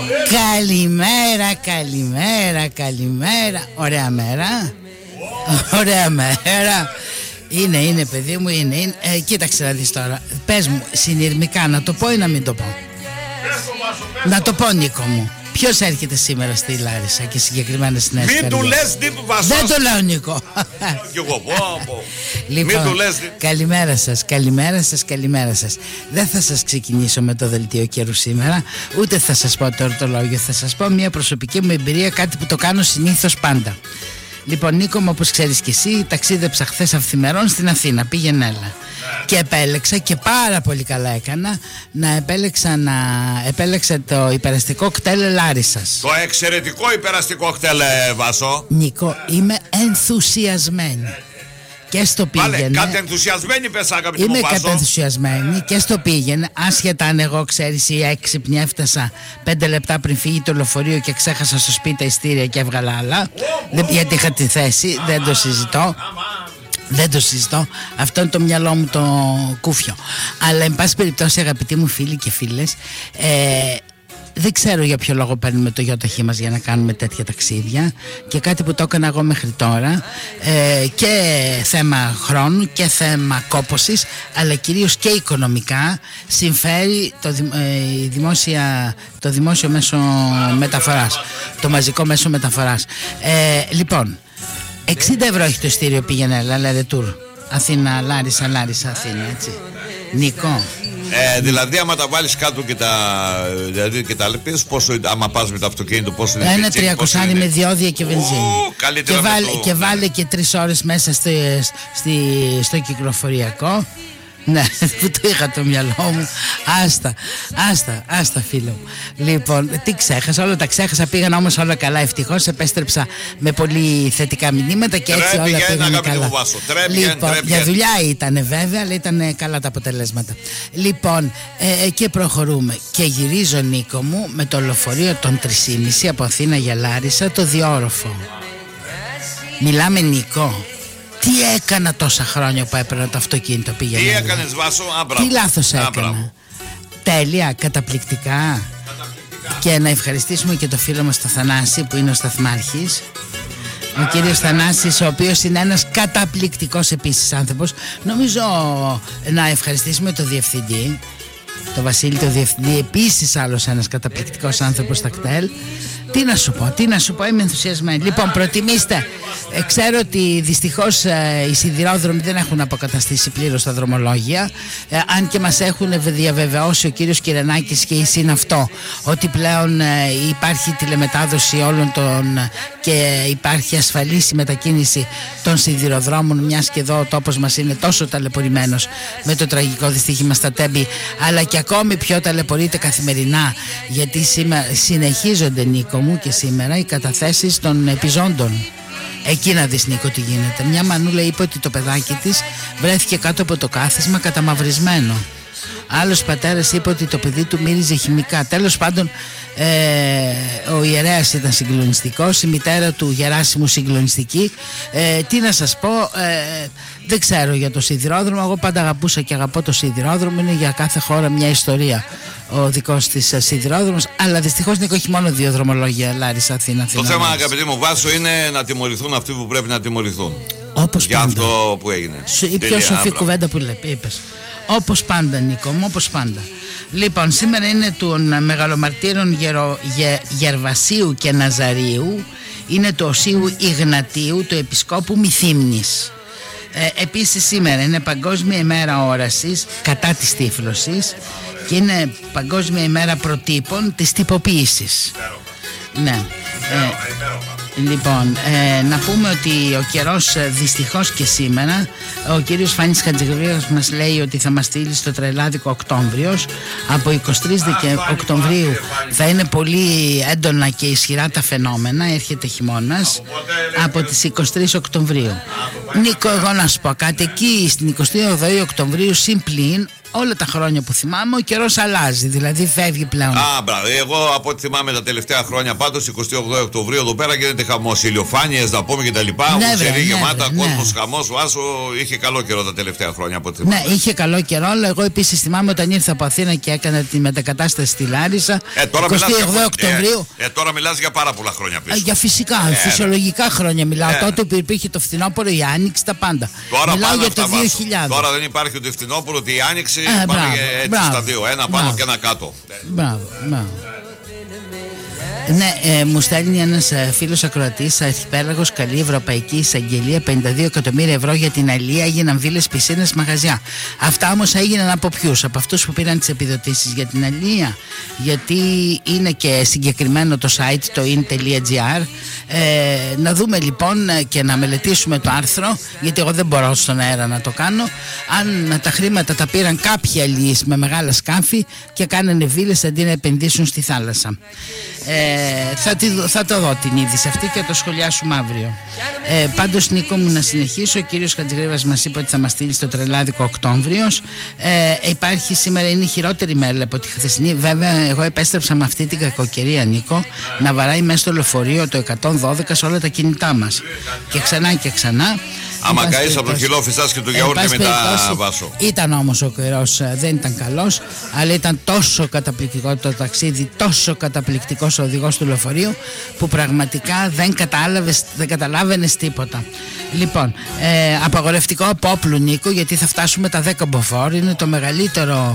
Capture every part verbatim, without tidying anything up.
Καλημέρα, καλημέρα, καλημέρα. Ωραία μέρα. Ωραία μέρα. Είναι, είναι παιδί μου, είναι, είναι. Ε, κοίταξε να δεις τώρα. Πες μου συνειρμικά να το πω ή να μην το πω? Να το πω, Νίκο μου. Ποιος έρχεται σήμερα στη Λάρισα και συγκεκριμένα στην Έσπερ? Μην του λες Νίκο Βασός. Δεν το λέω, Νίκο. Κι εγώ πω, πω. Λοιπόν, μην του λες. καλημέρα σας, καλημέρα σας, καλημέρα σας. Δεν θα σας ξεκινήσω με το δελτίο καιρού σήμερα, ούτε θα σας πω το ορτολόγιο. Θα σας πω μια προσωπική μου εμπειρία, κάτι που το κάνω συνήθως πάντα. Λοιπόν, Νίκο μου, όπως ξέρεις και εσύ, ταξίδεψα χθες αυθημερών στην Αθήνα. Πήγαινε έλα. Και επέλεξα, και πάρα πολύ καλά έκανα, να επέλεξα, να επέλεξα το υπεραστικό κτέλ Λάρισσας. Το εξαιρετικό υπεραστικό κτέλ, Βάσο. Νίκο, είμαι ενθουσιασμένη. Και στο πήγαινε. Πάλε, κατενθουσιασμένη πες, αγαπητή μου Είμαι Βάσο. κατενθουσιασμένη και στο πήγαινε. Άσχετα αν εγώ, ξέρεις, η έξυπνη έφτασα πέντε λεπτά πριν φύγει το λεωφορείο και ξέχασα στο σπίτι τα ειστήρια και έβγαλα άλλα. Δεν, γιατί είχα τη θέση, δεν το συζητώ. Δεν το συζητώ. Αυτό είναι το μυαλό μου το κούφιο. Αλλά εν πάση περιπτώσει, αγαπητοί μου φίλοι και φίλες, ε, δεν ξέρω για ποιο λόγο παίρνουμε το γιοταχή μας για να κάνουμε τέτοια ταξίδια, και κάτι που το έκανα εγώ μέχρι τώρα, ε, και θέμα χρόνου και θέμα κόπωσης, αλλά κυρίως και οικονομικά συμφέρει το, ε, η δημόσια, το δημόσιο μέσο μεταφοράς, το μαζικό μέσο μεταφοράς. Ε, λοιπόν, εξήντα ευρώ έχει το ειστήριο πήγαινε έλα, λέτε τουρ Αθήνα, Λάρισα, Λάρισα, Αθήνα, έτσι. Νίκο. Ε, δηλαδή, άμα τα βάλεις κάτω και τα, δηλαδή, και τα λεπτές, πόσο, άμα πας με το αυτοκίνητο, πόσο είναι? Ένα τριακοσάρι με διόδια και βενζίνη. Oh, και βάλε, το... και βάλε και τρεις ώρες μέσα στη, στη, στο κυκλοφοριακό. Ναι, που το είχα το μυαλό μου. Άστα, άστα, άστα φίλο μου. Λοιπόν, τι ξέχασα, όλα τα ξέχασα. Πήγαν όμως όλα καλά, ευτυχώς. Επέστρεψα με πολύ θετικά μηνύματα και έτσι όλα πήγαν καλά. Λοιπόν, για δουλειά ήταν βέβαια, αλλά ήταν καλά τα αποτελέσματα. Λοιπόν, ε, και προχωρούμε. Και γυρίζω, Νίκο μου, με το λεωφορείο των τρεις και μισή από Αθήνα για Λάρισα, το διόροφο. Μιλάμε, Νίκο. Τι έκανα τόσα χρόνια που έπαιρνα το αυτοκίνητο, πήγαινε? Τι έκανες, Βάσο? Α, τι λάθος έκανα? Μπράβο. Τέλεια, καταπληκτικά. Καταπληκτικά. Και να ευχαριστήσουμε και το φίλο μας το Θανάση που είναι ο σταθμάρχης, ο κύριος Θανάσης, ο οποίος είναι ένας καταπληκτικός επίσης άνθρωπος. Νομίζω να ευχαριστήσουμε το διευθυντή, το Βασίλη το διευθυντή, επίσης άλλος ένας καταπληκτικός άνθρωπος στα κτέλ. Τι να σου πω, τι να σου πω, είμαι ενθουσιασμένη. Λοιπόν, προτιμήστε. Ε, ξέρω ότι δυστυχώς ε, οι σιδηρόδρομοι δεν έχουν αποκαταστήσει πλήρως τα δρομολόγια. Ε, αν και μας έχουν διαβεβαιώσει ο κύριος Κυρενάκης και η ΣΥΝ αυτό, ότι πλέον ε, υπάρχει τηλεμετάδοση όλων των και υπάρχει ασφαλής η μετακίνηση των σιδηροδρόμων, μιας και εδώ ο τόπος μας είναι τόσο ταλαιπωρημένος με το τραγικό δυστύχημα στα Τέμπη, αλλά και ακόμη πιο ταλαιπωρείται καθημερινά, γιατί σήμερα συνεχίζονται, Νίκο μου, και σήμερα οι καταθέσεις των επιζώντων. Εκεί να δεις, Νίκο, τι γίνεται. Μια μανούλα είπε ότι το παιδάκι της βρέθηκε κάτω από το κάθισμα καταμαυρισμένο. Άλλος πατέρας είπε ότι το παιδί του μύριζε χημικά. Τέλος πάντων, ε, ο ιερέας ήταν συγκλονιστικός, η μητέρα του Γεράσιμου συγκλονιστική. Ε, τι να σας πω, ε, δεν ξέρω για το σιδηρόδρομο. Εγώ πάντα αγαπούσα και αγαπώ το σιδηρόδρομο. Είναι για κάθε χώρα μια ιστορία ο δικός της σιδηρόδρομος. Αλλά δυστυχώς, Νίκο, έχει μόνο δύο δρομολόγια, Λάρισα, Αθήνα. Το θέμα, αγαπητοί μου Βάσο, είναι να τιμωρηθούν αυτοί που πρέπει να τιμωρηθούν. Όπως για πάντα. αυτό που έγινε. Η πιο σοφή κουβέντα που είπες. Όπως πάντα, Νίκο μου, όπως πάντα. Λοιπόν, σήμερα είναι των μεγαλομαρτύρων γερο, γε, Γερβασίου και Ναζαρίου. Είναι του Οσίου Ιγνατίου, του Επισκόπου Μυθύμνης. Ε, επίσης σήμερα είναι Παγκόσμια ημέρα όρασης κατά της τύφλωσης και είναι Παγκόσμια ημέρα προτύπων της τυποποίησης. Ναι. Ε, λοιπόν, ε, να πούμε ότι ο καιρός δυστυχώς και σήμερα, ο κύριος Φάνης Χατζηγρίας μας λέει ότι θα μας στείλει στο τρελάδικο Οκτώβριος. Από εικοστή τρίτη Οκτωβρίου θα είναι πολύ έντονα και ισχυρά τα φαινόμενα, έρχεται χειμώνας από τις εικοστή τρίτη Οκτωβρίου. Νίκο, εγώ να σου πω κάτι, εκεί στην εικοστή όγδοη Οκτωβρίου συμπλήν όλα τα χρόνια που θυμάμαι ο καιρός αλλάζει, δηλαδή φεύγει πλέον. Α, μπράβο. Εγώ από ό,τι θυμάμαι τα τελευταία χρόνια πάντως εικοστή όγδοη Οκτωβρίου εδώ πέρα γίνεται χαμός. Ηλιοφάνειες να πούμε και τα λοιπά. Ναι, Ουσιαστικά ναι, γεμάτα, ναι. κόσμος, χαμός. Ο Άσο είχε καλό καιρό τα τελευταία χρόνια από ό,τι θυμάμαι. Ναι, είχε καλό καιρό, αλλά εγώ επίσης θυμάμαι όταν ήρθα από Αθήνα και έκανα τη μετακατάσταση στη Λάρισα. Ε, τώρα εικοστή όγδοη για... Οκτωβρίου. Ε, ε, τώρα μιλάς για πάρα πολλά χρόνια πίσω. Ε, για φυσικά, ε, φυσιολογικά χρόνια μιλάω. Ε, τότε που υπήρχε το φθινόπωρο, η άνοιξη, τα πάντα. Τώρα μιλάω για το αυτά, δύο χιλιάδες. Τώρα δεν υπάρχει ούτε φθινόπωρο ούτε η άνοιξη. Ε, πάνε μπράβο, έτσι μπράβο, στα δύο. Ένα μπράβο. πάνω και ένα κάτω. Μπράβο, μπράβο. Ναι, ε, μου στέλνει ένας ε, φίλος ακροατής, αρχιπέλαγος, καλή Ευρωπαϊκή Εισαγγελία, πενήντα δύο εκατομμύρια ευρώ για την αλία, έγιναν βίλες, πισίνες, μαγαζιά. Αυτά όμως έγιναν από ποιους? Από αυτούς που πήραν τις επιδοτήσεις για την αλία? Γιατί είναι και συγκεκριμένο το site, το in.gr. Ε, να δούμε λοιπόν και να μελετήσουμε το άρθρο, γιατί εγώ δεν μπορώ στον αέρα να το κάνω, αν τα χρήματα τα πήραν κάποιοι αλίες με μεγάλα σκάφη και κάνανε βίλες αντί να επενδύσουν στη θάλασσα. Ε, θα, τη, θα το δω την είδηση αυτή και θα το σχολιάσουμε αύριο. Ε, πάντως Νίκο μου, να συνεχίσω. Ο κύριος Χατζηγρήβας μας είπε ότι θα μας στείλει στο τρελάδικο Οκτώβριος. ε, Υπάρχει σήμερα, είναι η χειρότερη μέρα από τη χθεσινή. Βέβαια εγώ επέστρεψα με αυτή την κακοκαιρία, Νίκο, να βαράει μέσα στο λεωφορείο το εκατόν δώδεκα σε όλα τα κινητά μας. Και ξανά και ξανά. Άμα καείς από το χυλό φυσάς και το γιαούρτι μετά, Βάσο. Ήταν όμως ο καιρός, δεν ήταν καλός, αλλά ήταν τόσο καταπληκτικό το ταξίδι, τόσο καταπληκτικός ο οδηγός του λεωφορείου, που πραγματικά δεν κατάλαβες, δεν καταλάβαινες τίποτα. Λοιπόν, ε, απαγορευτικό από όπλου, Νίκο, γιατί θα φτάσουμε τα δέκα μποφόρ. Είναι το μεγαλύτερο,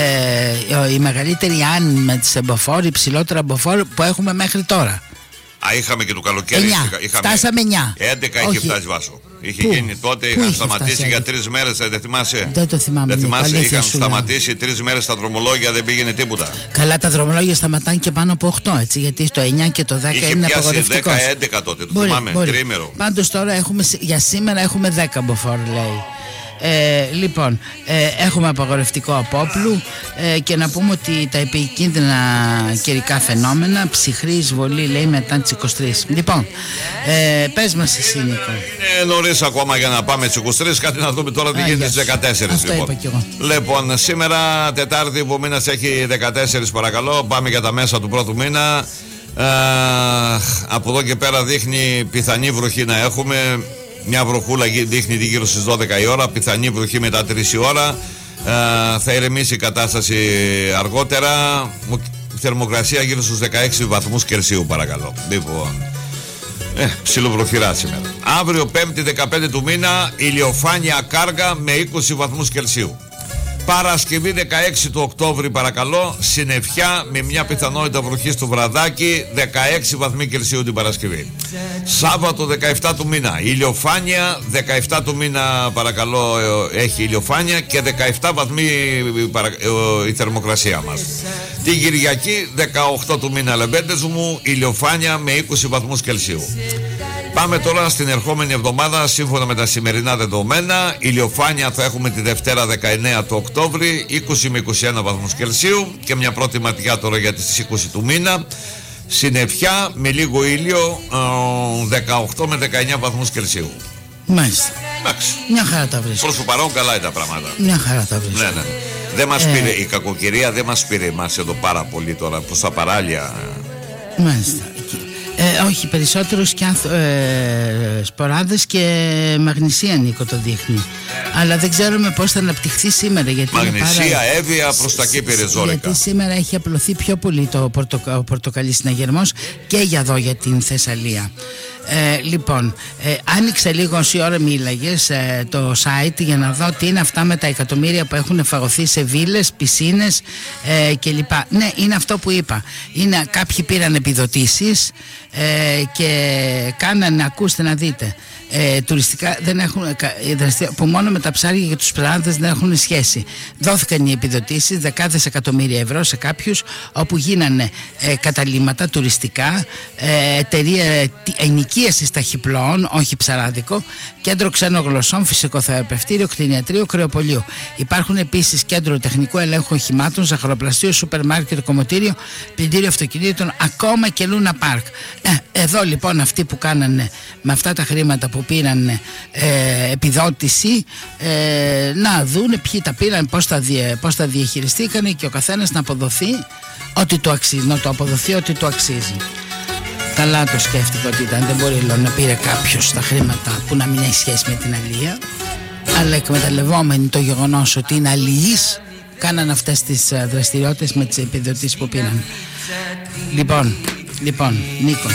ε, η μεγαλύτερη άνη με τις εμποφόρ, η ψηλότερα εμποφόρ που έχουμε μέχρι τώρα. Α, είχαμε και το καλοκαίρι. Είχαμε... Φτάσαμε εννιά. έντεκα είχε φτάσει, Βάσο. Είχε Πού? γίνει τότε, Πού είχαν σταματήσει φτάσει, για τρεις μέρες, δεν θυμάσαι? Δεν το θυμάμαι. Δεν θυμάσαι, είχαν σταματήσει τρεις μέρες τα δρομολόγια, δεν πήγαινε τίποτα. Καλά, τα δρομολόγια σταματάνε και πάνω από οκτώ, έτσι, γιατί το εννιά και το δέκα είχε είναι απαγορευτικός. Είχε δέκα έντεκα τότε, το μπορεί, θυμάμαι, μπορεί. Τρίμερο. Πάντως τώρα έχουμε, για σήμερα έχουμε δέκα μποφόρ, λέει. Ε, λοιπόν, ε, έχουμε απαγορευτικό απόπλου, ε, και να πούμε ότι τα επικίνδυνα καιρικά φαινόμενα, ψυχρή εισβολή, λέει, μετά τις είκοσι τρεις. Λοιπόν, ε, πες μας εσύ, Νίκο. Είναι νωρίς ακόμα για να πάμε στις είκοσι τρεις, κάτι να δούμε τώρα τι γίνεται στις δεκατέσσερις. Αυτό λοιπόν. είπα κι εγώ. Λοιπόν, σήμερα Τετάρτη που μήνας έχει δεκατέσσερις, παρακαλώ, πάμε για τα μέσα του πρώτου μήνα. ε, Από εδώ και πέρα δείχνει πιθανή βροχή να έχουμε. Μια βροχούλα δείχνει γύρω στις δώδεκα η ώρα, πιθανή βροχή μετά τρεις η ώρα. ε, Θα ηρεμήσει η κατάσταση αργότερα. Θερμοκρασία γύρω στους δεκαέξι βαθμούς Κελσίου, παρακαλώ. Λοιπόν, ε, ψιλοβροχηρά σήμερα. Αύριο Πέμπτη δεκαπέντε του μήνα, ηλιοφάνεια κάργα με είκοσι βαθμούς Κελσίου. Παρασκευή δεκαέξι του Οκτώβρη, παρακαλώ, συννεφιά με μια πιθανότητα βροχής στο βραδάκι, δεκαέξι βαθμοί Κελσίου την Παρασκευή. Σάββατο δεκαεπτά του μήνα, ηλιοφάνεια, δεκαεπτά του μήνα, παρακαλώ, έχει ηλιοφάνεια και δεκαεπτά βαθμοί η θερμοκρασία μας. Την Κυριακή δεκαοκτώ του μήνα, λεμπέντες μου, ηλιοφάνεια με είκοσι βαθμούς Κελσίου. Πάμε τώρα στην ερχόμενη εβδομάδα, σύμφωνα με τα σημερινά δεδομένα. Ηλιοφάνεια θα έχουμε τη Δευτέρα δεκαεννέα του Οκτώβρη, είκοσι με είκοσι ένα βαθμούς Κελσίου, και μια πρώτη ματιά τώρα για τις είκοσι του μήνα. Συννεφιά με λίγο ήλιο, δεκαοκτώ με δεκαεννέα βαθμούς Κελσίου. Μάλιστα. Εντάξει. Μια χαρά τα βρίσκω. Προς το παρόν καλά είναι τα πράγματα. Μια χαρά τα βρίσκω. Ναι, ναι. Δεν μας ε... πήρε, η κακοκαιρία δεν μας πήρε εμάς εδώ πάρα πολύ τώρα, προς τα παράλια. Μάλιστα. Ε, όχι, περισσότερο σκιάθ, ε, σποράδες και μαγνησία, Νίκο, το δείχνει. Αλλά δεν ξέρουμε πώς θα αναπτυχθεί σήμερα. Γιατί μαγνησία, παρά... έβεια, προς τα εκεί πήρε ζόρικα. Γιατί σήμερα έχει απλωθεί πιο πολύ το πορτοκα... πορτοκαλί συναγερμός και για εδώ, για την Θεσσαλία. Ε, λοιπόν, ε, άνοιξε λίγο όση ώρα μίλαγες ε, το site για να δω τι είναι αυτά με τα εκατομμύρια που έχουν φαγωθεί σε βίλες, πισίνες ε, κλπ. Ναι, είναι αυτό που είπα. Είναι, κάποιοι πήραν επιδοτήσεις ε, και κάνανε, ακούστε να δείτε, ε, τουριστικά δεν έχουν, που μόνο με τα ψάρια και τους ψαράδες δεν έχουν σχέση. Δόθηκαν οι επιδοτήσεις, δεκάδες εκατομμύρια ευρώ σε κάποιους, όπου γίνανε ε, καταλύματα τουριστικά, ε, εταιρεία ενοικίασης Ενοικίασης ταχυπλοών, όχι ψαράδικο, κέντρο ξένων γλωσσών, φυσικό θεραπευτήριο, κτηνιατρίο, κρεοπολείο. Υπάρχουν επίσης κέντρο τεχνικού ελέγχου οχημάτων, ζαχαροπλαστείο, σούπερ μάρκετ, κομμωτήριο, πλυντήριο αυτοκινήτων, ακόμα και Λούνα Πάρκ. Ε, εδώ λοιπόν αυτοί που κάνανε με αυτά τα χρήματα που πήραν ε, επιδότηση, ε, να δουν ποιοι τα πήραν, πώς τα, διε, πώς τα διαχειριστήκανε και ο καθένας να αποδοθεί ό,τι του αξίζει, να το αποδοθεί ό,τι του αξίζει. Καλά το σκέφτηκα ότι ήταν, δεν μπορεί λέω, να πήρε κάποιος τα χρήματα που να μην έχει σχέση με την αλία, αλλά εκμεταλλευόμενοι το γεγονός ότι είναι αλληλείς, κάναν αυτές τις δραστηριότητες με τις επιδοτήσεις που πήραν. Λοιπόν, λοιπόν, Νίκο,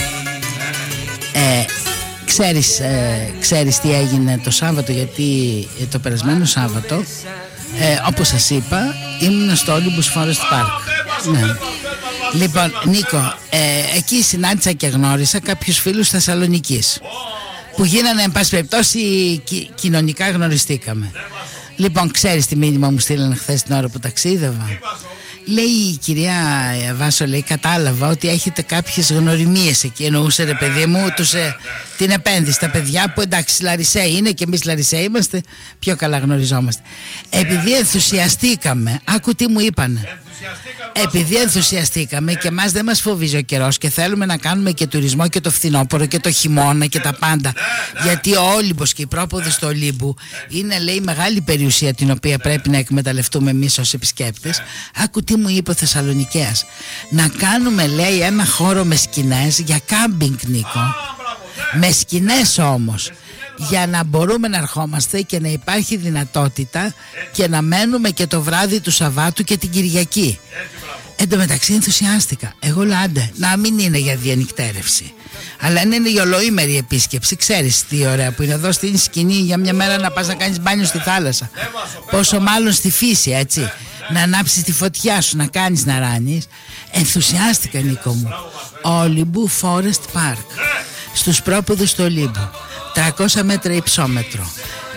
ε, ξέρεις, ε, ξέρεις τι έγινε το Σάββατο, γιατί ε, το περασμένο Σάββατο, ε, όπως σας είπα, ήμουν στο Olympus Forest Park. Ναι. Λοιπόν, Νίκο, ε, εκεί συνάντησα και γνώρισα κάποιους φίλους Θεσσαλονικής που γίνανε, εν πάση περιπτώσει, κι, κοινωνικά γνωριστήκαμε. Λοιπόν, ξέρεις τι μήνυμα μου στείλανε χθες την ώρα που ταξίδευα? Λέει η κυρία Βάσο, λέει, κατάλαβα ότι έχετε κάποιες γνωριμίες εκεί. Εννοούσε, ρε παιδί μου, τους, ε, την επένδυση, τα παιδιά που εντάξει Λαρισαίοι είναι και εμείς Λαρισαίοι είμαστε, πιο καλά γνωριζόμαστε. Επειδή ενθουσιαστήκαμε, άκου τι μου είπανε. Επειδή ενθουσιαστήκαμε και μας δεν μας φοβίζει ο καιρός και θέλουμε να κάνουμε και τουρισμό και το φθινόπωρο και το χειμώνα και τα πάντα, γιατί ο Όλυμπος και η πρόποδος του Ολύμπου είναι, λέει, μεγάλη περιουσία την οποία πρέπει να εκμεταλλευτούμε εμείς ως επισκέπτες. Άκου τι μου είπε ο Θεσσαλονικέας. Να κάνουμε, λέει, ένα χώρο με σκηνές για κάμπινγκ, Νίκο. Με σκηνές όμως, για να μπορούμε να ερχόμαστε και να υπάρχει δυνατότητα και να μένουμε και το βράδυ του Σαββάτου και την Κυριακή. Εν τω μεταξύ ενθουσιάστηκα. Εγώ λέω, άντε, να μην είναι για διανυκτέρευση, αλλά αν είναι για ολοήμερη επίσκεψη, ξέρεις τι ωραία που είναι εδώ στην σκηνή για μια μέρα να πας να κάνεις μπάνιο στη θάλασσα. Πόσο μάλλον στη φύση, έτσι. Να ανάψεις τη φωτιά σου, να κάνεις να ράνεις. Ενθουσιάστηκα, Νίκο μου. Olympus Forest Park, στους πρόποδους του Ολύμπου, τριακόσια μέτρα υψόμετρο,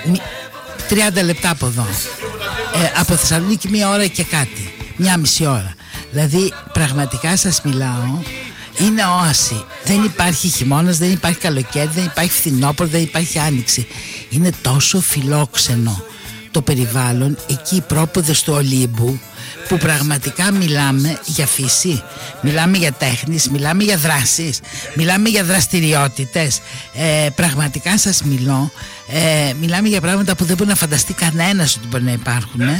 τριάντα λεπτά από εδώ, ε, από Θεσσαλονίκη μία ώρα και κάτι, μία μισή ώρα. Δηλαδή πραγματικά σας μιλάω, είναι όαση. Δεν υπάρχει χειμώνας, δεν υπάρχει καλοκαίρι, δεν υπάρχει φθινόπωρο, δεν υπάρχει άνοιξη. Είναι τόσο φιλόξενο το περιβάλλον εκεί, οι πρόποδες του Ολύμπου, που πραγματικά μιλάμε για φύση, μιλάμε για τέχνης, μιλάμε για δράσεις, μιλάμε για δραστηριότητες. ε, Πραγματικά σας μιλώ, ε, μιλάμε για πράγματα που δεν μπορεί να φανταστεί κανένας ότι μπορεί να υπάρχουν. ε,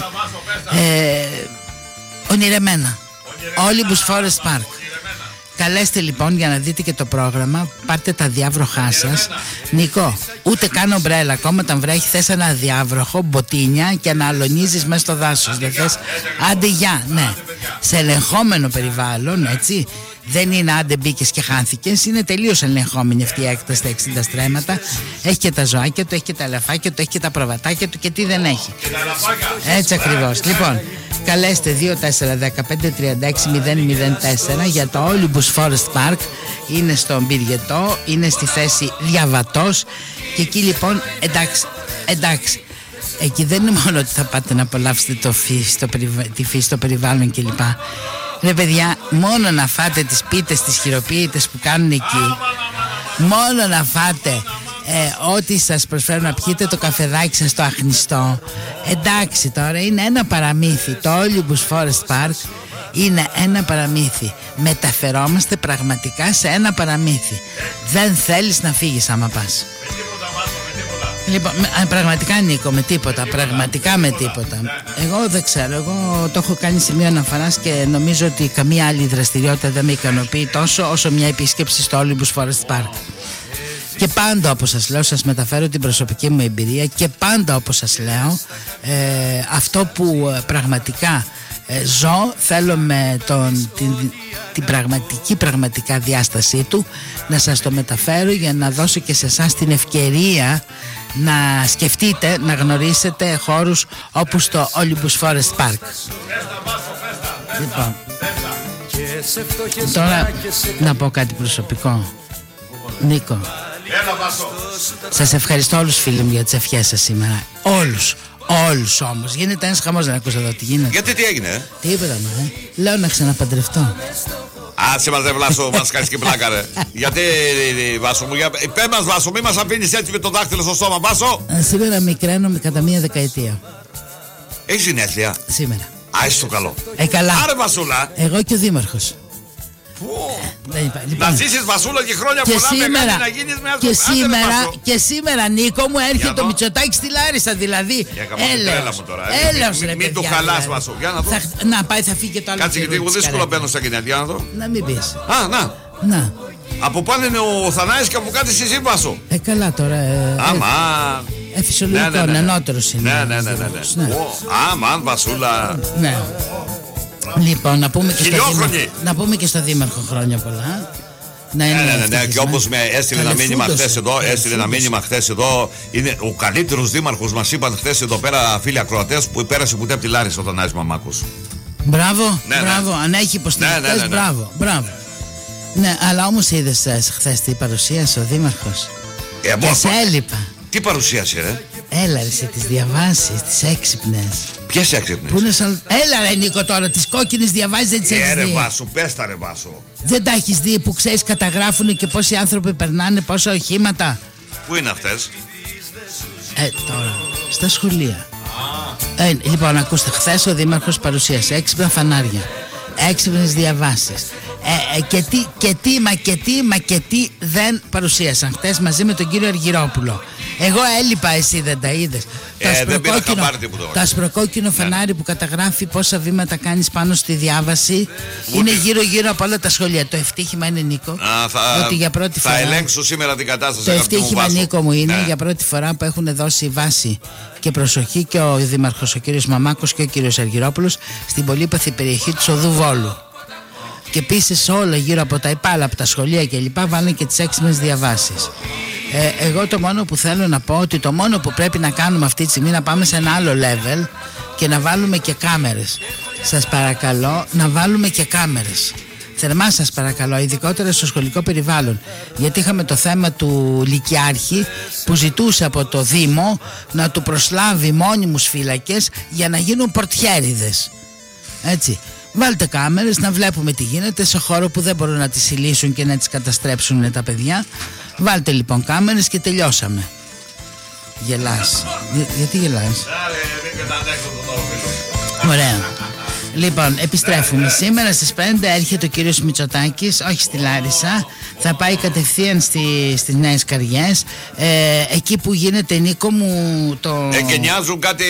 ε, Ονειρεμένα. Olympus Forest Park. Καλέστε λοιπόν για να δείτε και το πρόγραμμα. Πάρτε τα διάβροχά σας. Νίκο, ούτε καν ομπρέλα. Ακόμα όταν βρέχει θες ένα διάβροχο, μποτίνια και να αλωνίζεις μέσα στο δάσος. Δεν θες, άντε γεια, ναι. Σε ελεγχόμενο περιβάλλον, έτσι. Δεν είναι άντε μπήκες και χάνθηκες. Είναι τελείως ελεγχόμενη αυτή η έκταση στα εξήντα στρέμματα. Έχει και τα ζωάκια του, έχει και τα ελαφάκια του, έχει και τα προβατάκια του και τι δεν έχει. Έτσι ακριβώς. Λοιπόν, καλέστε δύο τέσσερα ένα πέντε τρία έξι μηδέν μηδέν τέσσερα για το Olympus Forest Park. Είναι στον Πυριετό, είναι στη θέση Διαβατός. Και εκεί λοιπόν, εντάξει, εντάξει, εκεί δεν είναι μόνο ότι θα πάτε να απολαύσετε το φύση, το περιβα... τη φύση, το περιβάλλον κλπ. Ρε παιδιά, μόνο να φάτε τις πίτες, τις χειροποίητες που κάνουν εκεί, μόνο να φάτε ε, ό,τι σας προσφέρουν να πιείτε, το καφεδάκι σας το αχνιστό, εντάξει τώρα, είναι ένα παραμύθι. Το Olympus Forest Park είναι ένα παραμύθι. Μεταφερόμαστε πραγματικά σε ένα παραμύθι. Δεν θέλεις να φύγεις άμα πας. Λοιπόν, πραγματικά Νίκο, με τίποτα, πραγματικά με τίποτα. Εγώ δεν ξέρω, εγώ το έχω κάνει σημείο αναφοράς και νομίζω ότι καμία άλλη δραστηριότητα δεν με ικανοποιεί τόσο όσο μια επίσκεψη στο Olympus Forest Park. Και πάντα, όπως σας λέω, σας μεταφέρω την προσωπική μου εμπειρία και πάντα, όπως σας λέω, ε, αυτό που πραγματικά ε, ζω, θέλω με τον, την, την πραγματική πραγματικά διάστασή του να σας το μεταφέρω για να δώσω και σε εσάς την ευκαιρία να σκεφτείτε, να γνωρίσετε χώρους όπως το Olympus Forest Park. Λοιπόν, τώρα να πω κάτι προσωπικό. Νίκο, σας ευχαριστώ όλους φίλοι μου για τις ευχές σας σήμερα. Όλους, όλους όμως. Γίνεται ένας χαμός, δεν ακούς εδώ τι γίνεται. Γιατί τι έγινε? Τι είπα, ε? Λέω να ξαναπαντρευτώ. Άσε μας δε Βλάσο, μας κάνεις και πλάκα ρε. Γιατί Βάσο μου, για... πες μας Βάσο, μη μας αφήνεις έτσι με το δάχτυλο στο στόμα Βάσο. Σήμερα μικραίνομαι κατά μία δεκαετία. Έχεις γενέθλια? Σήμερα. Άσε το καλό. Ε, καλά. Άρε Βασούλα. Εγώ και ο δήμαρχος. Να ζήσεις Βασούλα και χρόνια και πολλά σήμερα, μεγάλη, να γίνεις με και, σήμερα, και σήμερα Νίκο μου έρχεται το Μητσοτάκη στη Λάρισα δηλαδή. Έλεος, έλεος ρε Μην του χαλάς Βασού. Για να δω. Θα, να πάει θα φύγει και το άλλο. Κάτσε γιατί εγώ δύσκολο μπαίνω στα γενέθλια να δω. Να μην πεις. Α, να. Να. Από πάνω είναι ο Θανάης και από κάτω εσύ εσύ Βασού. Ε, καλά τώρα. Ε, Άμα. Ε, φυσιολογικό, ναι, ναι, ναι. Νεανότερος είναι. Ναι, ναι, ναι, ναι, ναι. ναι. Άμα, Βασούλα. Ναι. Λοιπόν, να πούμε, και στο δήμαρχο, να πούμε και στο δήμαρχο χρόνια πολλά. Ναι, ναι, ναι, ναι, ναι. Και όπως με έστειλε ένα μήνυμα χθες εδώ, έστειλε ένα μήνυμα χθες εδώ, είναι ο καλύτερος δήμαρχος, μας είπαν χθες εδώ πέρα φίλοι ακροατές που πέρασε ποτέ από τη Λάρισα ο Θανάης Μαμάκος. Μπράβο, ναι, μπράβο, ναι. αν έχει υποστηρικτές, ναι, ναι, ναι, ναι. μπράβο, μπράβο. Ναι, αλλά όμως είδες χθες τι παρουσίασε ο δήμαρχος. Ε, και σε έλειπα. Τι παρουσίασε ρε? Έλα ρε, σε τις διαβάσεις, τις έξυπνες. Ποιες έξυπνες? Που είναι σαν... Έλα ρε Νίκο τώρα, τις κόκκινες διαβάσεις δεν τις έχεις ε, δει. Ρε Βάσο, πες τα ρε Βάσο. Δεν τα έχεις δει που ξέρεις καταγράφουν και πόσοι άνθρωποι περνάνε, πόσα οχήματα. Πού είναι αυτές? Ε, τώρα, στα σχολεία. Ah. Ε, λοιπόν, ακούστε, χθες ο δήμαρχος παρουσίασε έξυπνα φανάρια, έξυπνες διαβάσεις. Ε, ε, και, τι, και τι, μα και τι, μα και τι δεν παρουσίασαν χτες μαζί με τον κύριο Αργυρόπουλο. Εγώ έλειπα, εσύ δεν τα είδες. Ε, το ασπροκόκκινο, το ασπροκόκκινο φανάρι που καταγράφει πόσα βήματα κάνεις πάνω στη διάβαση. Ούτε. Είναι γύρω γύρω από όλα τα σχολεία. Το ευτύχημα είναι, Νίκο, Α, θα, ότι για πρώτη θα φορά, ελέγξω σήμερα την κατάσταση. Το ευτύχημα, Νίκο μου, είναι ναι. για πρώτη φορά που έχουν δώσει βάση και προσοχή και ο δήμαρχος ο κύριος Μαμάκος και ο κύριος Αργυρόπουλος στην πολύπαθη περιοχή του Οδού Βόλου. Και επίσης όλα γύρω από τα υπάλα, από τα σχολεία κλπ. Βάλανε και τις έξυπνες διαβάσεις. Ε, εγώ το μόνο που θέλω να πω ότι το μόνο που πρέπει να κάνουμε αυτή τη στιγμή να πάμε σε ένα άλλο level και να βάλουμε και κάμερες. Σας παρακαλώ να βάλουμε και κάμερες. Θερμά σας παρακαλώ, ειδικότερα στο σχολικό περιβάλλον. Γιατί είχαμε το θέμα του Λυκειάρχη που ζητούσε από το Δήμο να του προσλάβει μόνιμους φύλακες για να γίνουν πορτιέριδες. Έτσι. Βάλτε κάμερες να βλέπουμε τι γίνεται σε χώρο που δεν μπορούν να τις συλλήσουν και να τις καταστρέψουν τα παιδιά. Βάλτε λοιπόν κάμερες και τελειώσαμε. Γελάς. Για, γιατί γελάς? Ωραία. Λοιπόν, επιστρέφουμε. Σήμερα στις πέντε έρχεται ο κύριος Μητσοτάκης, όχι στη Λάρισα. Θα πάει κατευθείαν στη, στις Νέες Καριές. Ε, εκεί που γίνεται, Νίκο μου, το... Εγκαινιάζουν κάτι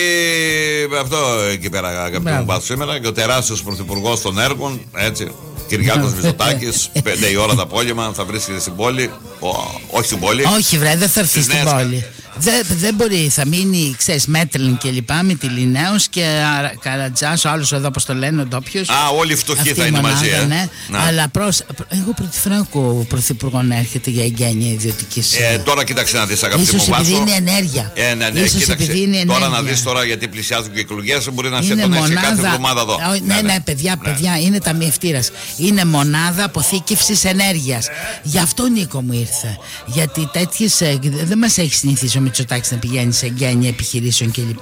αυτό εκεί πέρα, αγαπητοί μου Πάσο, σήμερα. Και ο τεράστιος πρωθυπουργός των έργων, έτσι, Κυριάκος Μητσοτάκης, πέντε η ώρα το απόγευμα θα βρίσκεται στην πόλη. Ο, όχι στην πόλη. Όχι βρε, δεν θα έρθει στην πόλη. Δεν, δεν μπορεί, θα μείνει, ξέρεις, Μέτρλιν και λοιπά, Μυτιληναίος και Καρατζάς, ο άλλος εδώ, όπως το λένε, ο ντόπιος. Α, όλοι οι φτωχοί θα είναι μονάδα, μαζί, ε. Ναι. Αλλά προς, εγώ πρώτη φορά ακούω ο πρωθυπουργό να έρχεται για εγγένεια ιδιωτικής. Ε, τώρα κοίταξε να δεις, αγαπητοί μου Βάσο. Ίσως επειδή είναι ενέργεια. Ε, ναι, ναι, Ίσως κοίταξε. επειδή είναι ενέργεια. Τώρα να δεις τώρα γιατί πλησιάζουν και εκλογές, μπορεί να σε τον έχει κάθε εβδομάδα εδώ. Ναι, ναι, ναι, παιδιά, ναι. παιδιά, είναι ταμιευτήρας. Είναι μονάδα αποθήκευσης ενέργειας. Γι' αυτό, Νίκο μου, ήρθε. Γιατί τέτοιες, δεν μας έχει συνηθίσει ο Μητσοτάκης να πηγαίνει σε εγγένεια επιχειρήσεων κλπ.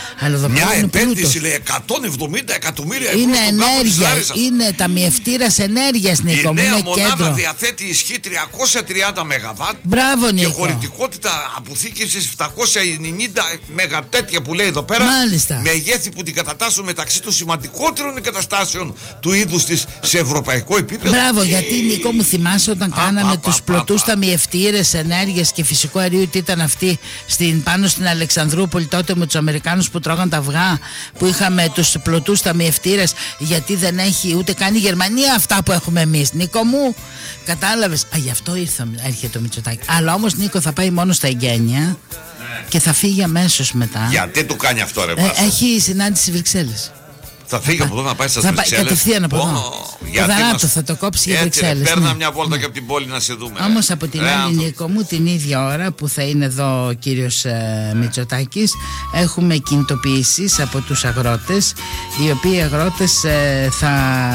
Μια επένδυση λέει εκατόν εβδομήντα εκατομμύρια ευρώ. Είναι ενέργεια, είναι ταμιευτήρας ενέργειας, Νίκο μου. Η νέα είναι μονάδα κέντρο. διαθέτει ισχύ τριακόσια τριάντα μεγαβάτ. Μπράβο, Νίκο. Και χωρητικότητα αποθήκευσης επτακόσια ενενήντα μεγατέτια που λέει εδώ πέρα. Μάλιστα. Μεγέθη που την κατατάσσουν μεταξύ των σημαντικότερων εγκαταστάσεων του είδους της σε ευρωπαϊκό επίπεδο. Μπράβο, γιατί Νίκο μου θυμάσαι όταν α, κάναμε α, τους πλωτούς ταμιευτήρες ενέργειας και φυσικού αερίου, τι ήταν αυτή στην, πάνω στην Αλεξανδρούπολη τότε με τους Αμερικάνους που τρώγαν τα αυγά, που είχαμε τους πλωτούς ταμιευτήρες, γιατί δεν έχει ούτε καν η Γερμανία αυτά που έχουμε εμείς, Νίκο μου. Κατάλαβες? Α, γι' αυτό ήρθαμε, έρχεται το Μητσοτάκη. Αλλά όμως, Νίκο, θα πάει μόνο στα εγγένεια ναι. και θα φύγει αμέσως μετά. Γιατί του κάνει αυτό, ρε ε, Βάσο? Έχει συνάντηση στις Βρυξέλλες. Θα φύγει από εδώ να πάει στις θα Βρυξέλλες. Κατευθείαν από εδώ. Ο Δανάτο θα το κόψει για Βρυξέλλες. Παίρνα ναι. μια βόλτα ναι. και από την πόλη να σε δούμε. Όμως από την ρε, άλλη, άνθρωπο. Νίκο μου, την ίδια ώρα που θα είναι εδώ ο κύριος ε, Μητσοτάκης, έχουμε κινητοποιήσεις από τους αγρότες, οι οποίοι αγρότες ε, θα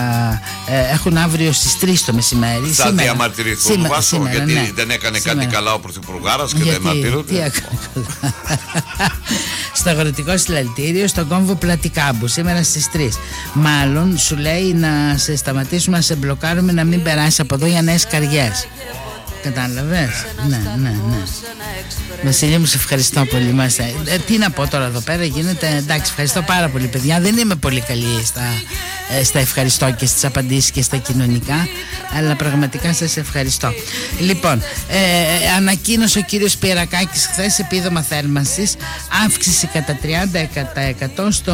ε, έχουν αύριο στις τρεις το μεσημέρι. Θα σήμερα, διαμαρτυρηθούν σήμερα, Βάσο, σήμερα, γιατί ναι. δεν έκανε σήμερα. κάτι καλά ο πρωθυπουργάρας και γιατί, δεν μαρτύρονται. Τι έκανε καλά. Στο αγροτικό συλλαλητήριο στον κόμβο Πλατικάμπου σήμερα στις τρεις. Μάλλον σου λέει να σε σταματήσουμε, να σε μπλοκάρουμε, να μην περάσει από εδώ για νέες καριές. Κατάλαβες? Ναι, ναι, ναι. Βασίλη μου, σε ευχαριστώ πολύ. Μας, ε, τι να πω τώρα εδώ πέρα, γίνεται. Εντάξει, ευχαριστώ πάρα πολύ, παιδιά. Δεν είμαι πολύ καλή στα, ε, στα ευχαριστώ και στις απαντήσεις και στα κοινωνικά, αλλά πραγματικά σας ευχαριστώ. Λοιπόν, ε, ανακοίνωσε ο κύριος Πιερακάκης χθες επίδομα θέρμανσης, αύξηση κατά τριάντα τοις εκατό στο,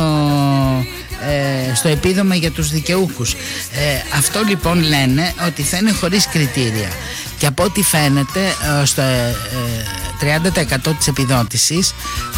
ε, στο επίδομα για τους δικαιούχους. Ε, αυτό λοιπόν λένε ότι θα είναι χωρίς κριτήρια. Και από ό,τι φαίνεται στο τριάντα τοις εκατό της επιδότησης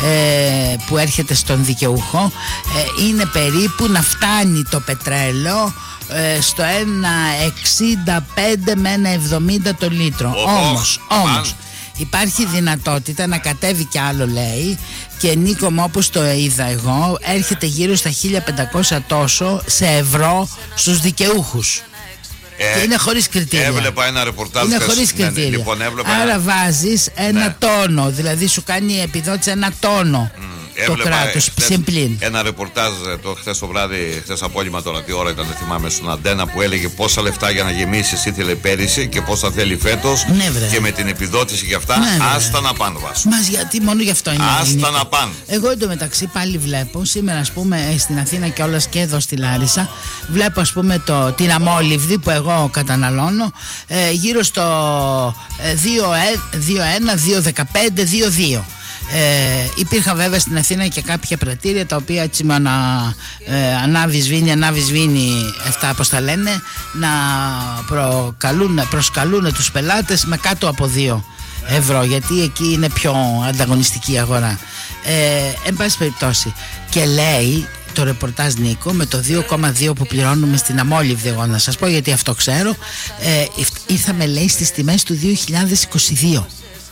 που έρχεται στον δικαιούχο είναι περίπου να φτάνει το πετρέλαιο στο ένα εξήντα πέντε με ένα εβδομήντα το λίτρο. Όμως, όμως υπάρχει δυνατότητα να κατέβει κι άλλο, λέει, και Νίκο μου, όπως το είδα εγώ, έρχεται γύρω στα χίλια πεντακόσια τόσο σε ευρώ στους δικαιούχους. Ε, είναι χωρίς κριτήρια. Έβλεπα ένα ρεπορτάζ. Είναι χωρίς κριτήρια. Ναι, λοιπόν, Άρα ένα... βάζεις ένα ναι. τόνο, δηλαδή σου κάνει επιδότηση ένα τόνο. Mm. Το κράτος, συμπλήν. Ένα ρεπορτάζ το χθες το βράδυ, χθες απόγευμα, τώρα τι ώρα ήταν, δεν θυμάμαι, στον Αντένα, που έλεγε πόσα λεφτά για να γεμίσεις ήθελε πέρυσι και πόσα θέλει φέτος. Ναι, και με την επιδότηση και αυτά, ναι, άστα να πάνε, Βάσο. Μας, γιατί μόνο γι' αυτό είναι. Άστα να πάνε. Εγώ εντωμεταξύ πάλι βλέπω σήμερα, ας πούμε, στην Αθήνα και όλας και εδώ στη Λάρισα, βλέπω, ας πούμε, το, την αμόλυβδη που εγώ καταναλώνω ε, γύρω στο ε, δύο ένα, δύο δεκαπέντε, δύο δύο. Ε, υπήρχαν βέβαια στην Αθήνα και κάποια πρατήρια τα οποία έτσι με ανα, ε, ανάβει σβήνει, ανάβει σβήνει, αυτά όπως τα λένε, να προκαλούν, προσκαλούν τους πελάτες με κάτω από δύο ευρώ, γιατί εκεί είναι πιο ανταγωνιστική η αγορά. Ε, εν πάση περιπτώσει, και λέει το ρεπορτάζ, Νίκο, με το δύο κόμμα δύο που πληρώνουμε στην αμόλυβδη, εγώ να σας πω γιατί αυτό ξέρω, ε, ήρθαμε, λέει, στις τιμές του δύο χιλιάδες είκοσι δύο.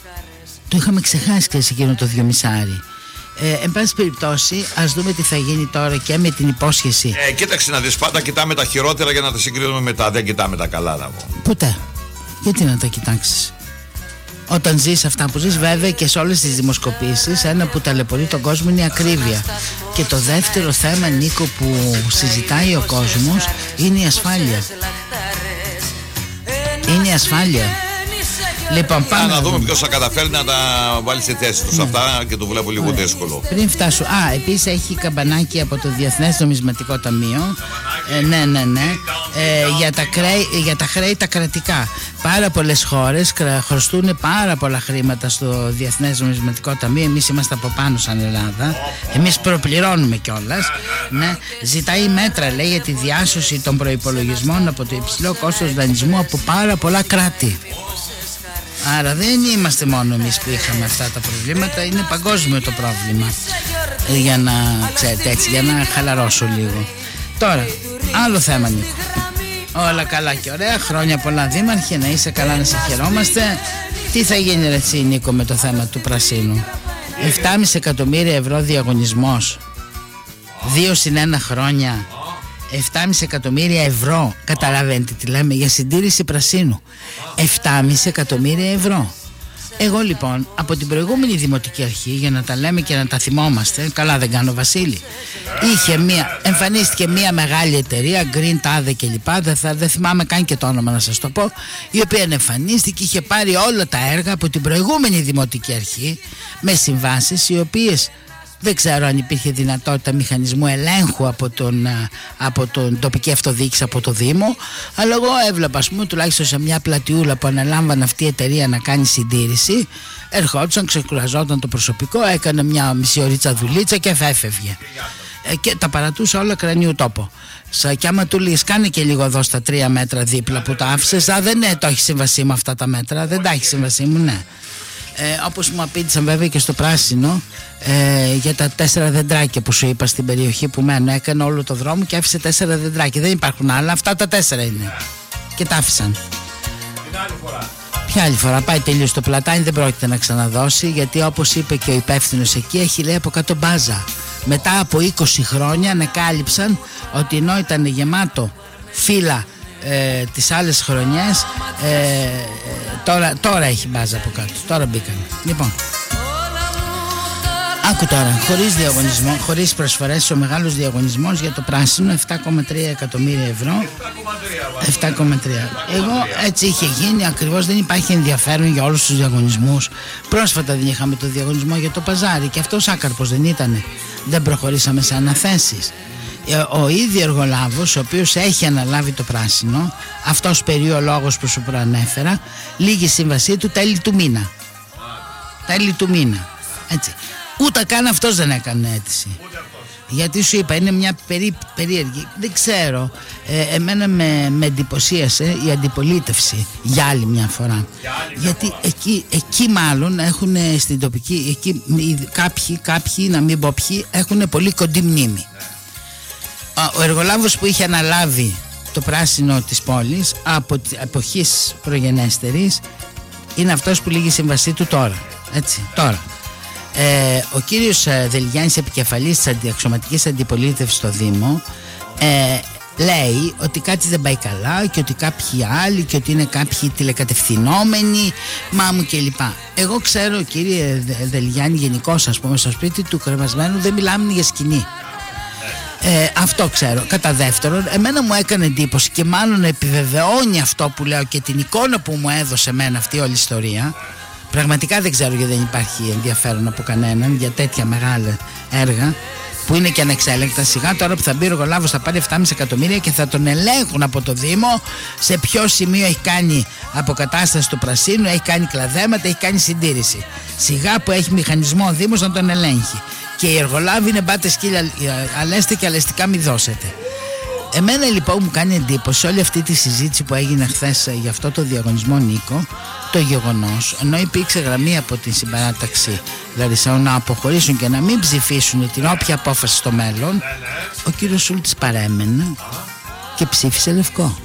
Το είχαμε ξεχάσει και σε εκείνο το δυομισάρι. Ε, εν πάση περιπτώσει, ας δούμε τι θα γίνει τώρα και με την υπόσχεση. Ε, κοίταξε να δεις, πάντα κοιτάμε τα χειρότερα για να τα συγκρίνουμε μετά. Δεν κοιτάμε τα καλά, να πω. Ποτέ. Γιατί να τα κοιτάξεις? Όταν ζεις αυτά που ζεις, βέβαια, και σε όλες τις δημοσκοπήσεις, ένα που ταλαιπωρεί τον κόσμο είναι η ακρίβεια. Και το δεύτερο θέμα, Νίκο, που συζητάει ο κόσμος είναι η ασφάλεια. Είναι η ασφάλεια. Λοιπόν, πάμε να δούμε ποιος θα καταφέρει να τα βάλει στη θέση τους, ναι, αυτά, και το βλέπω λίγο δύσκολο. Πριν φτάσω, α, επίσης έχει καμπανάκι από το Διεθνές Νομισματικό Ταμείο, ε, ναι, ναι, ναι, ε, για, τα κρέη, για τα χρέη τα κρατικά. Πάρα πολλές χώρες χρωστούν πάρα πολλά χρήματα στο Διεθνές Νομισματικό Ταμείο. Εμείς είμαστε από πάνω σαν Ελλάδα, εμείς προπληρώνουμε κιόλας, ναι. Ζητάει μέτρα, λέει, για τη διάσωση των προϋπολογισμών από το υψηλό κόστος δανεισμού από πάρα πολλά κράτη. Άρα δεν είμαστε μόνο εμείς που είχαμε αυτά τα προβλήματα, είναι παγκόσμιο το πρόβλημα. Για να ξέρετε, έτσι, για να χαλαρώσω λίγο. Τώρα, άλλο θέμα, Νίκο. Όλα καλά και ωραία, χρόνια πολλά δήμαρχε, να είσαι καλά, να σε χαιρόμαστε. Τι θα γίνει, ρε εσύ, Νίκο, με το θέμα του πρασίνου? επτά κόμμα πέντε εκατομμύρια ευρώ διαγωνισμός, δύο συν ένα χρόνια, επτά κόμμα πέντε εκατομμύρια ευρώ. Καταλαβαίνετε τι λέμε, για συντήρηση πρασίνου. επτά κόμμα πέντε εκατομμύρια ευρώ. Εγώ λοιπόν από την προηγούμενη δημοτική αρχή, για να τα λέμε και να τα θυμόμαστε, καλά δεν κάνω, Βασίλη, είχε μία, εμφανίστηκε μία μεγάλη εταιρεία, Green Tade κλπ, δεν, δεν θυμάμαι καν και το όνομα να σας το πω, η οποία εμφανίστηκε, είχε πάρει όλα τα έργα από την προηγούμενη δημοτική αρχή με συμβάσεις οι οποίες δεν ξέρω αν υπήρχε δυνατότητα μηχανισμού ελέγχου από τον, από τον τοπική αυτοδιοίκηση, από το Δήμο, αλλά εγώ έβλεπα, ας πούμε, τουλάχιστον σε μια πλατιούλα που αναλάμβανε αυτή η εταιρεία να κάνει συντήρηση, ερχόντουσαν, ξεκουραζόταν το προσωπικό, έκανε μια μισή ωρίτσα δουλίτσα και έφευγε. Ε, και τα παρατούσε όλα κρανίου τόπο. Σα, και άμα του λες, κάνε και λίγο εδώ στα τρία μέτρα δίπλα που τα άφησες, α, δεν, ναι, το έχει συμβασί με αυτά τα μέτρα, δεν τα έχει συμβασί μου, ναι. Ε, όπως μου απήντησαν βέβαια και στο πράσινο, ε, για τα τέσσερα δεντράκια που σου είπα στην περιοχή που μένω, έκανε όλο το δρόμο και άφησε τέσσερα δεντράκια, δεν υπάρχουν άλλα, αυτά τα τέσσερα είναι και τα άφησαν. Την άλλη φορά. Ποια άλλη φορά? Πάει τελείως το πλατάνι, δεν πρόκειται να ξαναδώσει, γιατί όπως είπε και ο υπεύθυνος εκεί, έχει, λέει, από κάτω μπάζα. Μετά από είκοσι χρόνια ανακάλυψαν ότι ενώ ήταν γεμάτο φύλλα ε, τις άλλες χρονιές, ε, τώρα, τώρα έχει μπάζα από κάτω, τώρα μπήκαν. Λοιπόν, Άκου τώρα, χωρίς διαγωνισμό, χωρίς προσφορές, ο μεγάλος διαγωνισμός για το πράσινο επτά κόμμα τρία εκατομμύρια ευρώ. επτά κόμμα τρία. Εγώ έτσι είχε γίνει, ακριβώς δεν υπάρχει ενδιαφέρον για όλους τους διαγωνισμούς. Πρόσφατα δεν είχαμε το διαγωνισμό για το παζάρι και αυτός άκαρπος δεν ήτανε. Δεν προχωρήσαμε σε αναθέσεις. Ο ίδιο εργολάβος, ο οποίος έχει αναλάβει το πράσινο, αυτός περί ο λόγος που σου προανέφερα, λήγει η σύμβασή του τέλη του μήνα. Τέλη του μήνα. Έτσι. Ούτε καν αυτός δεν έκανε αίτηση. Γιατί σου είπα, είναι μια περί, περίεργη. Δεν ξέρω. Ε, εμένα με, με εντυπωσίασε η αντιπολίτευση για άλλη μια φορά. Γιατί εκεί, εκεί μάλλον έχουν στην τοπική. Εκεί, κάποιοι, κάποιοι, να μην πω ποιοι, έχουν πολύ κοντή μνήμη. Ο εργολάβος που είχε αναλάβει το πράσινο της πόλης από εποχής προγενέστερης είναι αυτός που λήγει η σύμβασή του τώρα. Έτσι, τώρα. Ε, ο κύριος Δελγιάννης, επικεφαλής της αντιαξιωματικής αντιπολίτευσης στο Δήμο, ε, λέει ότι κάτι δεν πάει καλά και ότι κάποιοι άλλοι και ότι είναι κάποιοι τηλεκατευθυνόμενοι, μάμου κλπ. Εγώ ξέρω, κύριε Δελγιάννη, γενικώς, ας πούμε, στο σπίτι του κρεμασμένου δεν μιλάμε για σκηνή. Ε, αυτό ξέρω. Κατά δεύτερον, εμένα μου έκανε εντύπωση και μάλλον επιβεβαιώνει αυτό που λέω και την εικόνα που μου έδωσε εμένα αυτή όλη η ιστορία. Πραγματικά δεν ξέρω γιατί δεν υπάρχει ενδιαφέρον από κανέναν για τέτοια μεγάλα έργα που είναι και ανεξέλεγκτα. Σιγά τώρα που θα μπει ο εργολάβος θα πάρει επτά κόμμα πέντε εκατομμύρια και θα τον ελέγχουν από το Δήμο σε ποιο σημείο έχει κάνει αποκατάσταση του πρασίνου, έχει κάνει κλαδέματα, έχει κάνει συντήρηση. Σιγά που έχει μηχανισμό ο Δήμος να τον ελέγχει. Και οι εργολάβοι είναι μπάτε σκύλια, αλέστε και αλεστικά μη δώσετε. Εμένα λοιπόν μου κάνει εντύπωση όλη αυτή τη συζήτηση που έγινε χθες για αυτό το διαγωνισμό, Νίκο, το γεγονός, ενώ υπήρξε γραμμή από την συμπαράταξη Λαρισαίων να αποχωρήσουν και να μην ψηφίσουν την όποια απόφαση στο μέλλον, ο κύριος Σούλτης παρέμενε και ψήφισε λευκό.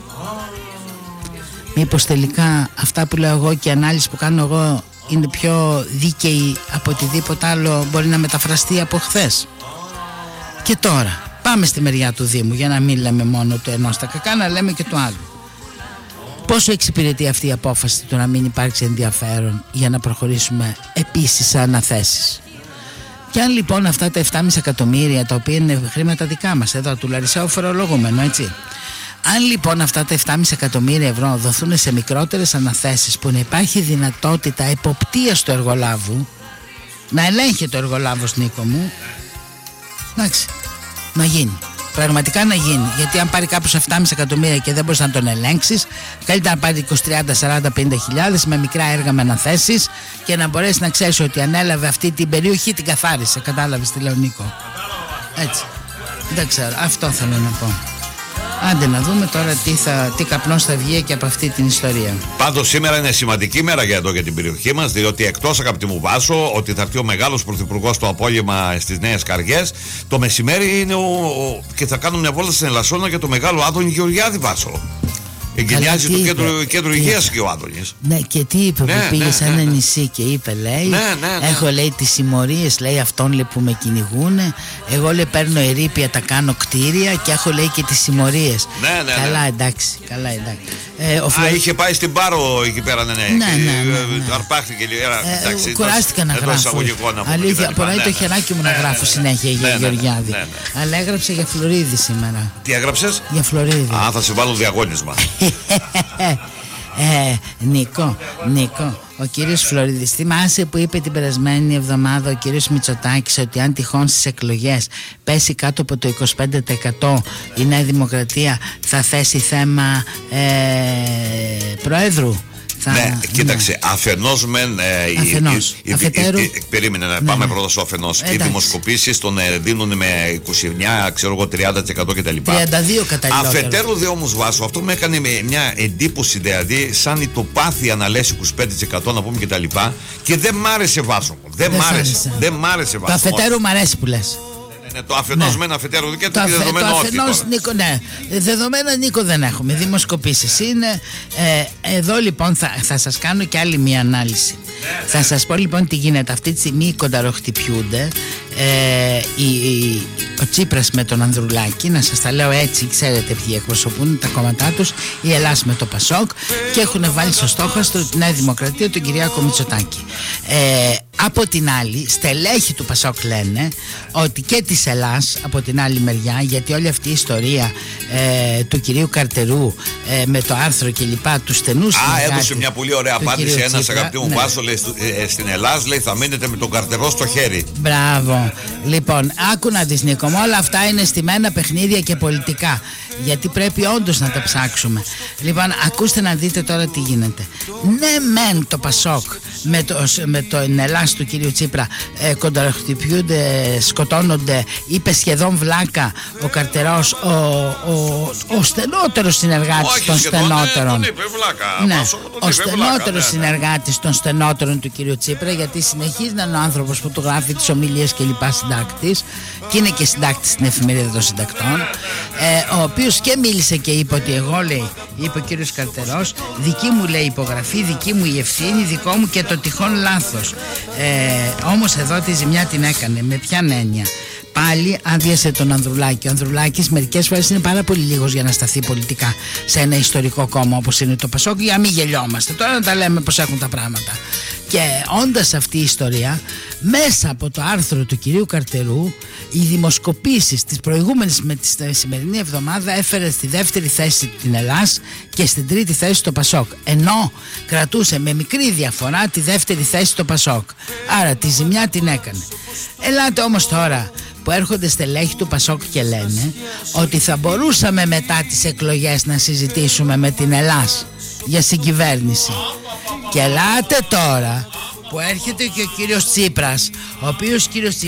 Μήπως τελικά αυτά που λέω εγώ και η ανάλυση που κάνω εγώ είναι πιο δίκαιη από οτιδήποτε άλλο μπορεί να μεταφραστεί από χθες. Και τώρα πάμε στη μεριά του Δήμου, για να μην λέμε μόνο το ενός τα κακά, να λέμε και το άλλο. Πόσο εξυπηρετεί αυτή η απόφαση του να μην υπάρξει ενδιαφέρον για να προχωρήσουμε επίσης σε αναθέσεις? Και αν λοιπόν αυτά τα επτά κόμμα πέντε εκατομμύρια, τα οποία είναι χρήματα δικά μας εδώ του Λαρισαίου φορολογούμενου, έτσι, αν λοιπόν αυτά τα επτά κόμμα πέντε εκατομμύρια ευρώ δοθούν σε μικρότερες αναθέσεις που να υπάρχει δυνατότητα εποπτείας του εργολάβου, να ελέγχει το εργολάβος, Νίκο μου, εντάξει, να γίνει. Πραγματικά να γίνει. Γιατί αν πάρει κάποιος επτά κόμμα πέντε εκατομμύρια και δεν μπορείς να τον ελέγξεις, καλύτερα να πάρει είκοσι, τριάντα, σαράντα, πενήντα χιλιάδες με μικρά έργα με αναθέσεις και να μπορέσει να ξέρεις ότι ανέλαβε αυτή την περιοχή, την καθάρισε. Κατάλαβες τι λέω, Νίκο? Έτσι. Δεν ξέρω. Αυτό θέλω να πω. Άντε να δούμε τώρα τι, θα, τι καπνός θα βγει και από αυτή την ιστορία. Πάντως σήμερα είναι σημαντική μέρα για εδώ για την περιοχή μας, διότι εκτός, αγαπητοί μου Βάσο, ότι θα έρθει ο μεγάλος πρωθυπουργός το απόγευμα στις Νέες Καριές, το μεσημέρι είναι ο, ο, και θα κάνουν μια βόλτα στην Ελασσόνα για το μεγάλο Άδωνη Γεωργιάδη, Βάσο. Εγκαινιάζει το κέντρο, κέντρο υγείας και ο Άδωνης. Ναι, και τι είπε, ναι, που πήγε, ναι, σε ένα, ναι, νησί και είπε, λέει, ναι, ναι, ναι, έχω, λέει, τις συμμορίες, λέει, αυτών, λέει, που με κυνηγούν. Εγώ, λέει, παίρνω ερείπια, τα κάνω κτίρια και έχω, λέει, και τις συμμορίες. Ναι, ναι, καλά, ναι. εντάξει, καλά, εντάξει. Ε, ο Φλε... Α, είχε πάει στην Πάρο εκεί πέρα, ναι, ναι. Ναι, ναι, ναι, ναι. Αρπάχθηκε λίγο. Ε, κουράστηκα να γράφω. Αλήθεια, πονάει το χεράκι μου να γράφω συνέχεια για Γεωργιάδη. Αλλά έγραψε για Φλωρίδη σήμερα. Τι έγραψες? Για Φλωρίδη. Α, θα σε βάλω διαγώνισμα. Ε, Νίκο, Νίκο, ο κύριος Φλωρίδης, θυμάσαι που είπε την περασμένη εβδομάδα ο κύριος Μητσοτάκης ότι αν τυχόν στις εκλογές πέσει κάτω από το είκοσι πέντε τοις εκατό η Νέα Δημοκρατία θα θέσει θέμα ε, Προέδρου? Θα, ναι, κοίταξε, ναι. Αφενός μεν ε, αφενός, η, αφετέρου, η, η, περίμενε να ναι, πάμε ναι. πρώτα στο αφενός. Εντάξει. Οι δημοσκοπήσεις τον ε, δίνουν με είκοσι εννιά, ξέρω εγώ, τριάντα τοις εκατό κτλ. τριάντα δύο καταλληλότερα. Αφετέρου δε όμως, Βάσο, αυτό με έκανε μια εντύπωση, δηλαδή σαν η τοπάθεια να λες είκοσι πέντε τοις εκατό να πούμε κτλ. Και, και δεν μ' άρεσε, Βάσο. Δεν, δεν μ' άρεσε. Δεν μ' άρεσε, Βάσο. Το αφετέρου μ' αρέσει που λες. Ναι, το αφενός ναι. με ένα αφετέρου και το, το δεδομένο το όχι. Αφενός, Νίκο, ναι. Δεδομένα, Νίκο, δεν έχουμε. Δημοσκοπήσεις είναι. Ε, εδώ λοιπόν θα, θα σας κάνω και άλλη μία ανάλυση. Ναι, θα ναι. σας πω λοιπόν τι γίνεται. Αυτή τη στιγμή οι κονταροχτυπιούνται. Ε, η, η, ο Τσίπρας με τον Ανδρουλάκη, να σας τα λέω έτσι, ξέρετε ποιοι εκπροσωπούν τα κόμματά τους, η Ελλάς με το Πασόκ, και έχουν βάλει στο στόχαστρο τη Νέα Δημοκρατία, τον Κυριάκο Μητσοτάκη. Ε, Από την άλλη, στελέχη του Πασόκ λένε ότι και της Ελλάς από την άλλη μεριά, γιατί όλη αυτή η ιστορία ε, του κυρίου Καρτερού ε, με το άρθρο και λοιπά του στενού συνεργάτη. Α, έδωσε μια πολύ ωραία απάντηση ένας αγαπητή μου, ναι. Βάσο, λέει, ε, στην Ελλάδα λέει θα μείνετε με τον Καρτερό στο χέρι. Μπράβο. Λοιπόν, άκου να δεις, Νίκο μου, όλα αυτά είναι στημένα παιχνίδια και πολιτικά, γιατί πρέπει όντως να τα ψάξουμε. Λοιπόν, ακούστε να δείτε τώρα τι γίνεται. Ναι μεν το Πασόκ με το, με το Ελλάς του κυρίου Τσίπρα ε, κονταροχτυπιούνται, σκοτώνονται, είπε σχεδόν βλάκα ο Καρτερός, ο, ο, ο στενότερος συνεργάτης των στενότερων. Ναι, είπε βλάκα, ναι, Βάσο, ο στενότερος βλάκα, ναι, συνεργάτης των στενότερων του κυρίου Τσίπρα, γιατί συνεχίζει να είναι ο άνθρωπος που του γράφει τις ομιλίες και λοιπά συντάκτης, και είναι και συντάκτης στην εφημερίδα των συντακτών, ε, ο οποίος και μίλησε και είπε ότι εγώ, λέει, είπε ο κύριος Καρτερός, δική μου, λέει, υπογραφή, δική μου η ευθύνη, δικό μου και το τυχόν λάθος. Ε, όμως εδώ τη ζημιά την έκανε. Με ποια έννοια? Πάλι άδειασε τον Ανδρουλάκη. Ο Ανδρουλάκης μερικές φορές είναι πάρα πολύ λίγος για να σταθεί πολιτικά σε ένα ιστορικό κόμμα όπως είναι το Πασόκ, για να μην γελιόμαστε τώρα, να τα λέμε πως έχουν τα πράγματα. Και όντας αυτή η ιστορία, μέσα από το άρθρο του κυρίου Καρτερού, οι δημοσκοπήσεις της προηγούμενης με τη σημερινή εβδομάδα έφερε στη δεύτερη θέση την Ελλάς και στην τρίτη θέση το Πασόκ, ενώ κρατούσε με μικρή διαφορά τη δεύτερη θέση το Πασόκ. Άρα τη ζημιά την έκανε. Ελάτε όμως τώρα που έρχονται στελέχη του Πασόκ και λένε ότι θα μπορούσαμε μετά τις εκλογές να συζητήσουμε με την Ελλάς για συγκυβέρνηση. Και ελάτε τώρα που έρχεται και ο κύριος Τσίπρας, ο οποίος κύριος